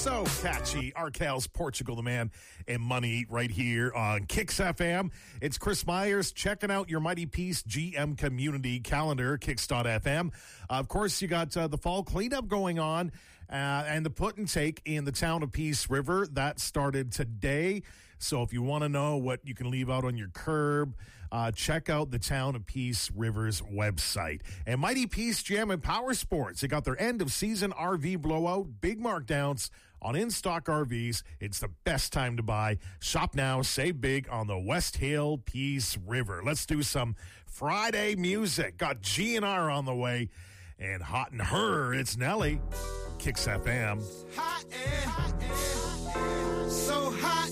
So catchy. Arkel's Portugal the Man and Money right here on Kicks FM. It's Chris Myers checking out your Mighty Peace GM community calendar, Kicks.fm. Of course, you got the fall cleanup going on and the put and take in the town of Peace River. That started today. So if you want to know what you can leave out on your curb, check out the town of Peace River's website. And Mighty Peace GM and Power Sports, they got their end of season RV blowout, big markdowns on in-stock RVs. It's the best time to buy. Shop now, save big on the West Hill Peace River. Let's do some Friday music. Got GNR on the way. And Hot and Her, it's Nelly. Kicks FM. Hot air, so hot.